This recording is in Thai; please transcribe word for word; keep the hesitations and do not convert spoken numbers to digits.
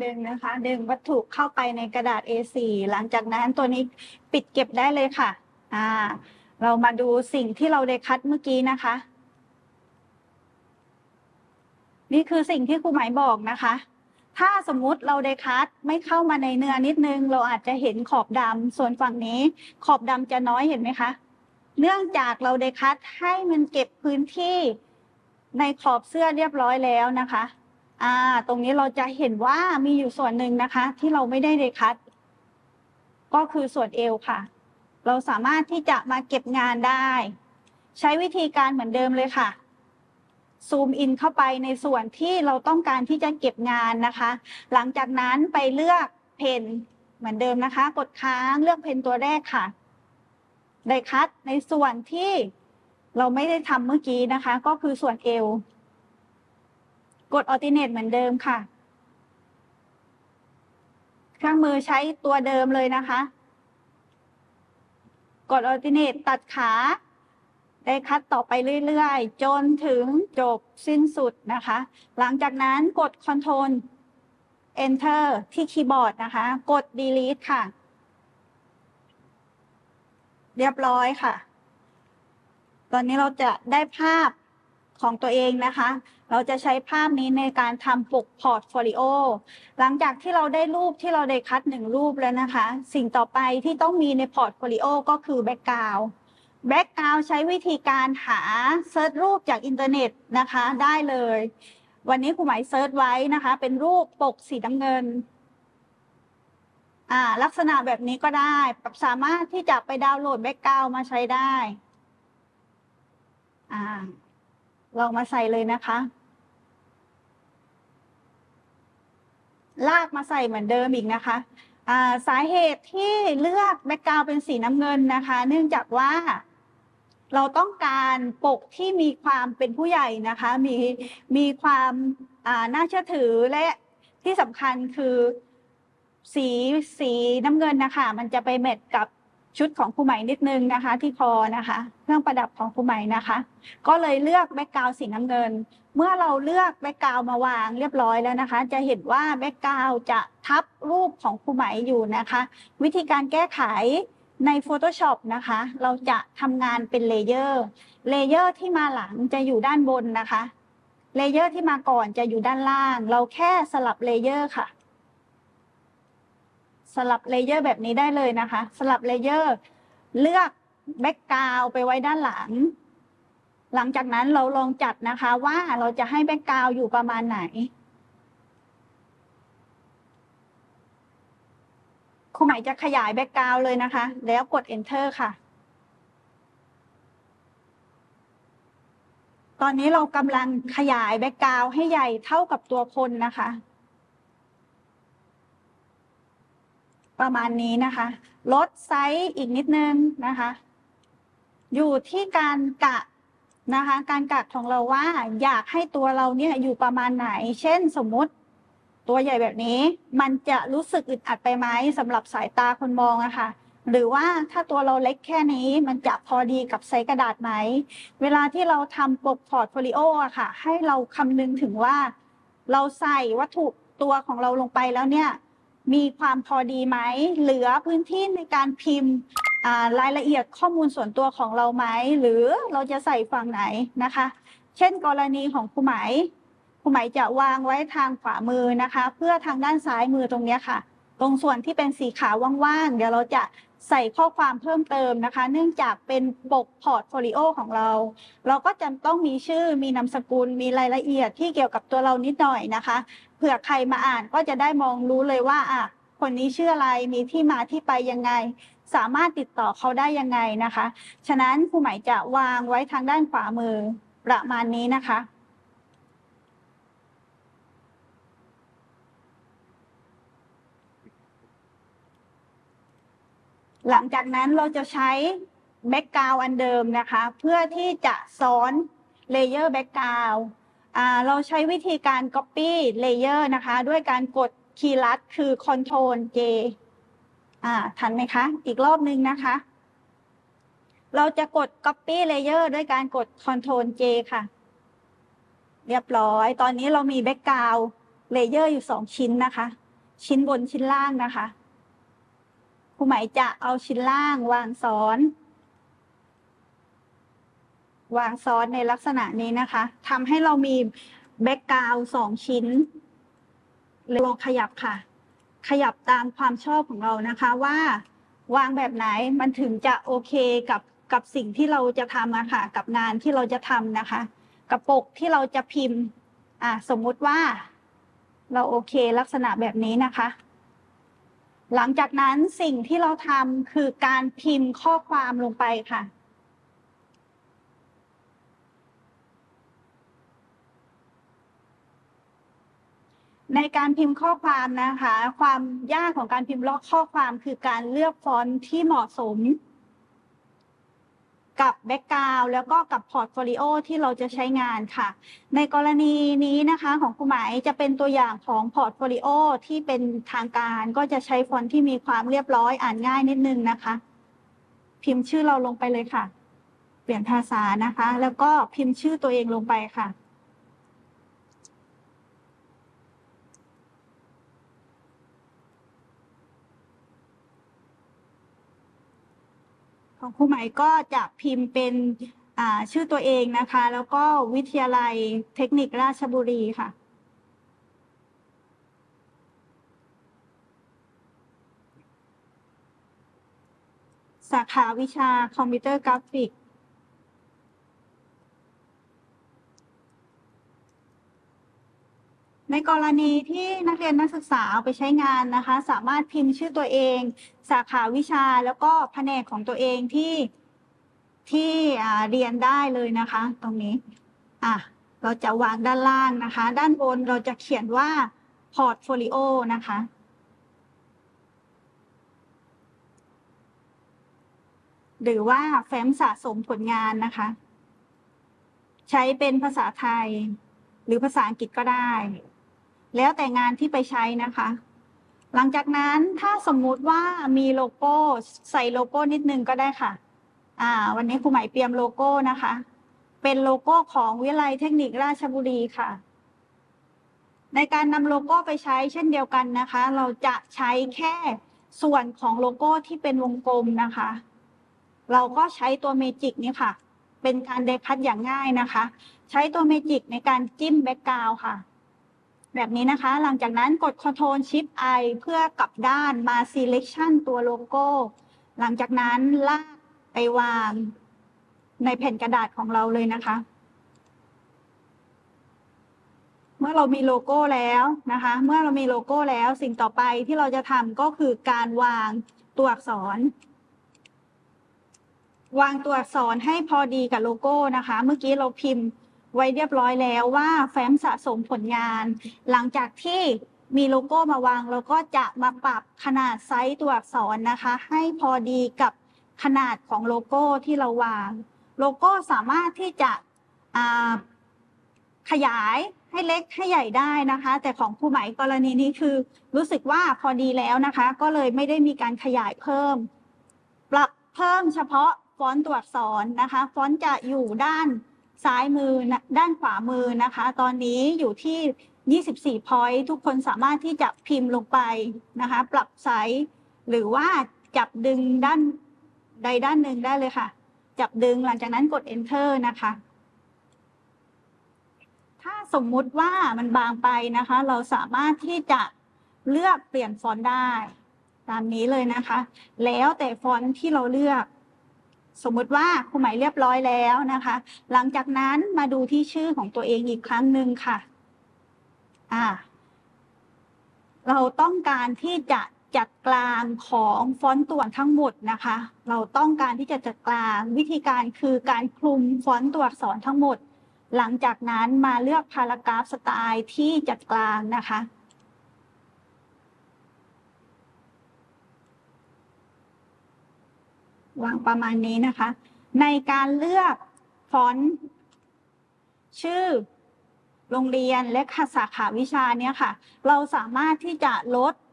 ดึงนะคะ ดึงวัตถุเข้าไปในกระดาษ เอ สี่ หลังจากนั้นตัวนี้ปิดเก็บได้เลยค่ะอ่าเรามาดูสิ่งที่เราได้คัดเมื่อกี้นะคะ นี่คือสิ่งที่ครูหมายบอกนะคะ ถ้าสมมุติเราได้คัดไม่เข้ามาในเนื้อนิดนึง เราอาจจะเห็นขอบดำส่วนฝั่งนี้ขอบดำจะน้อยเห็นไหมคะ เนื่องจากเราได้คัดให้มันเก็บพื้นที่ในขอบเสื้อเรียบร้อยแล้วนะคะอ่าตรงนี้เราจะเห็นว่ามีอยู่ส่วนหนึ่งนะคะ ที่เราไม่ได้ได้คัดก็คือส่วนเอวค่ะ เราสามารถที่จะมาเก็บงานได้ ใช้วิธีการเหมือนเดิมเลยค่ะซูมอินเข้าไปในส่วนที่เราต้องการที่จะเก็บงานนะคะ หลังจากนั้นไปเลือกเพนเหมือนเดิมนะคะ กดค้างเลือกเพนตัวแรกค่ะได้คัดในส่วนที่เราไม่ได้ทำเมื่อกี้นะคะ ก็คือส่วนเอวกด Alternate เหมือนเดิมค่ะเครื่องมือใช้ตัวเดิมเลยนะคะกด Alternate ตัดขาได้คัดต่อไปเรื่อยๆจนถึงจบสิ้นสุดนะคะหลังจากนั้นกด Ctrl Enter ที่คีย์บอร์ดนะคะกด Delete ค่ะเรียบร้อยค่ะตอนนี้เราจะได้ภาพของตัวเองนะคะเราจะใช้ภาพนี้ในการทำปกพอร์ตโฟลิโอหลังจากที่เราได้รูปที่เราได้คัดหนึ่งรูปแล้วนะคะสิ่งต่อไปที่ต้องมีในพอร์ตโฟลิโอก็คือแบ็กกราวด์แบ็กกราวด์ใช้วิธีการหาเซิร์ชรูปจากอินเทอร์เน็ตนะคะได้เลยวันนี้ครูหมายเซิร์ชไว้นะคะเป็นรูปปกสีน้ำเงินอ่าลักษณะแบบนี้ก็ได้สามารถที่จะไปดาวน์โหลดแบ็กกราวด์มาใช้ได้อ่าลองมาใส่เลยนะคะลากมาใส่เหมือนเดิมอีกนะคะอ่าสาเหตุที่เลือกแบ็กกราวด์เป็นสีน้ำเงินนะคะ เนื่องจากว่าเราต้องการปกที่มีความเป็นผู้ใหญ่นะคะ มีมีความอ่าน่าเชื่อถือและที่สำคัญคือสีสีน้ำเงินนะคะมันจะไปแมทกับชุดของครูไหมนิดนึงนะคะที่คอนะคะเครื่องประดับของครูไหมนะคะก็เลยเลือกแบ็กกราวด์สีน้ำเงินเมื่อเราเลือกแบ็กกราวด์มาวางเรียบร้อยแล้วนะคะจะเห็นว่าแบ็กกราวด์จะทับรูปของครูไหมอยู่นะคะวิธีการแก้ไขใน Photoshop นะคะเราจะทำงานเป็นเลเยอร์เลเยอร์ที่มาหลังจะอยู่ด้านบนนะคะเลเยอร์ที่มาก่อนจะอยู่ด้านล่างเราแค่สลับเลเยอร์ค่ะสลับเลเยอร์แบบนี้ได้เลยนะคะสลับเลเยอร์เลือกแบ็กกราวด์ไปไว้ด้านหลังหลังจากนั้นเราลองจัดนะคะว่าเราจะให้แบ็กกราวด์อยู่ประมาณไหนครูหมายจะขยายแบ็กกราวด์เลยนะคะแล้วกด Enter ค่ะตอนนี้เรากำลังขยายแบ็กกราวด์ให้ใหญ่เท่ากับตัวคนนะคะประมาณนี้นะคะลดไซส์อีกนิดนึงนะคะอยู่ที่การกะนะคะการกะของเราว่าอยากให้ตัวเราเนี่ยอยู่ประมาณไหนเช่นสมมุติตัวใหญ่แบบนี้มันจะรู้สึกอึดอัดไปไหมสำหรับสายตาคนมองอะค่ะหรือว่าถ้าตัวเราเล็กแค่นี้มันจะพอดีกับไซส์กระดาษไหมเวลาที่เราทำปกพอร์ตโฟลิโออะค่ะให้เราคำนึงถึงว่าเราใส่วัตถุตัวของเราลงไปแล้วเนี่ยมีความพอดีไหมเหลือพื้นที่ในการพิมพ์รายละเอียดข้อมูลส่วนตัวของเราไหมหรือเราจะใส่ฝั่งไหนนะคะเช่นกรณีของครูไหมครูไหมจะวางไว้ทางขวามือนะคะเพื่อทางด้านซ้ายมือตรงนี้ค่ะตรงส่วนที่เป็นสีขาวว่างๆเดี๋ยวเราจะใส่ข้อความเพิ่มเติมนะคะเนื่องจากเป็นปกพอร์ตโฟลิโอของเราเราก็จะต้องมีชื่อมีนามสกุลมีรายละเอียดที่เกี่ยวกับตัวเรานิดหน่อยนะคะเผื่อใครมาอ่านก็จะได้มองรู้เลยว่าอ่ะคนนี้ชื่ออะไรมีที่มาที่ไปยังไงสามารถติดต่อเขาได้ยังไงนะคะฉะนั้นครูหมายจะวางไว้ทางด้านขวามือประมาณนี้นะคะหลังจากนั้นเราจะใช้แบ็กกราวด์อันเดิมนะคะเพื่อที่จะซ้อนเลเยอร์แบ็กกราวด์เราใช้วิธีการ Copy Layer นะคะด้วยการกดคีย์ลัดคือ Ctrl J อ่าทันไหมคะอีกรอบนึงนะคะเราจะกด Copy Layer ด้วยการกด Ctrl J ค่ะเรียบร้อยตอนนี้เรามีแบ็กกราวด์เลเยอร์อยู่สองชิ้นนะคะชิ้นบนชิ้นล่างนะคะครูหมายจะเอาชิ้นล่างวางซ้อนวางซ้อนในลักษณะนี้นะคะทำให้เรามีแบ็กกราวด์สองชิ้นลองขยับค่ะขยับตามความชอบของเรานะคะว่าวางแบบไหนมันถึงจะโอเคกับกับสิ่งที่เราจะทำอะค่ะกับงานที่เราจะทำนะคะกับปกที่เราจะพิมพ์อ่ะสมมุติว่าเราโอเคลักษณะแบบนี้นะคะหลังจากนั้นสิ่งที่เราทำคือการพิมพ์ข้อความลงไปค่ะในการพิมพ์ข้อความนะคะความยากของการพิมพ์ข้อความคือการเลือกฟอนต์ที่เหมาะสมกับแบ็กกราวด์แล้วก็กับพอร์ตโฟลิโอที่เราจะใช้งานค่ะในกรณีนี้นะคะของครูหมายจะเป็นตัวอย่างของพอร์ตโฟลิโอที่เป็นทางการก็จะใช้ฟอนต์ที่มีความเรียบร้อยอ่านง่ายนิดนึงนะคะพิมพ์ชื่อเราลงไปเลยค่ะเปลี่ยนภาษานะคะแล้วก็พิมพ์ชื่อตัวเองลงไปค่ะของครูหมายก็จะพิมพ์เป็นชื่อตัวเองนะคะแล้วก็วิทยาลัยเทคนิคราชบุรีค่ะสาขาวิชาคอมพิวเตอร์กราฟิกในกรณีที่นักเรียนนักศึกษาเอาไปใช้งานนะคะสามารถพิมพ์ชื่อตัวเองสาขาวิชาแล้วก็แผนกของตัวเองที่ที่เรียนได้เลยนะคะตรงนี้อ่ะเราจะวางด้านล่างนะคะด้านบนเราจะเขียนว่าพอร์ตโฟลิโอนะคะหรือว่าแฟ้มสะสมผลงานนะคะใช้เป็นภาษาไทยหรือภาษาอังกฤษก็ได้แล้วแต่งานที่ไปใช้นะคะหลังจากนั้นถ้าสมมุติว่ามีโลโก้ใส่โลโก้นิดนึงก็ได้ค่ะอ่าวันนี้ครูหมายเตรียมโลโก้นะคะเป็นโลโก้ของวิทยาลัยเทคนิคราชบุรีค่ะในการนำโลโก้ไปใช้เช่นเดียวกันนะคะเราจะใช้แค่ส่วนของโลโก้ที่เป็นวงกลมนะคะเราก็ใช้ตัวเมจิกนี่ค่ะเป็นการเดคัทอย่างง่ายนะคะใช้ตัวเมจิกในการจิ้มแบ็กกราวด์ค่ะแบบนี้นะคะหลังจากนั้นกด Ctrl Shift I เพื่อกลับด้านมา Selection ตัวโลโก้หลังจากนั้นลากไปวางในแผ่นกระดาษของเราเลยนะคะเมื่อเรามีโลโก้แล้วนะคะเมื่อเรามีโลโก้แล้วสิ่งต่อไปที่เราจะทำก็คือการวางตัวอักษรวางตัวอักษรให้พอดีกับโลโก้นะคะเมื่อกี้เราพิมพ์ไว้เรียบร้อยแล้วว่าแฟ้มสะสมผลงานหลังจากที่มีโลโก้มาวางเราก็จะมาปรับขนาดไซส์ตัวอักษรนะคะให้พอดีกับขนาดของโลโก้ที่เราวางโลโก้สามารถที่จะขยายให้เล็กให้ใหญ่ได้นะคะแต่ของครูหมายกรณีนี้คือรู้สึกว่าพอดีแล้วนะคะก็เลยไม่ได้มีการขยายเพิ่มปรับเพิ่มเฉพาะฟอนต์ตัวอักษรนะคะฟอนต์จะอยู่ด้านซ้ายมือด้านขวามือนะคะตอนนี้อยู่ที่ยี่สิบสี่ point ทุกคนสามารถที่จะพิมพ์ลงไปนะคะปรับไซส์หรือว่าจับดึงด้านใดด้านหนึ่งได้เลยค่ะจับดึงหลังจากนั้นกด enter นะคะถ้าสมมุติว่ามันบางไปนะคะเราสามารถที่จะเลือกเปลี่ยนฟอนต์ได้ตามนี้เลยนะคะแล้วแต่ฟอนต์ที่เราเลือกสมมุติว่าครูหมายเรียบร้อยแล้วนะคะหลังจากนั้นมาดูที่ชื่อของตัวเองอีกครั้งหนึ่งค่ะอ่าเราต้องการที่จะจัดกลางของฟอนต์ตัวทั้งหมดนะคะเราต้องการที่จะจัดกลางวิธีการคือการคลุมฟอนต์ตัวอักษรทั้งหมดหลังจากนั้นมาเลือกพารากราฟสไตล์ที่จัดกลางนะคะวางประมาณนี้นะคะในการเลือกฟอนต์ชื่อโรงเรียนและสาขาวิชาเนี่ยค่ะเราสามารถที่จะลด